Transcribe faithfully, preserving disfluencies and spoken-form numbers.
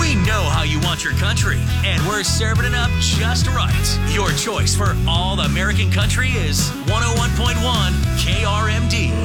We know how you want your country, and we're serving it up just right. Your choice for all American country is one oh one point one K R M D.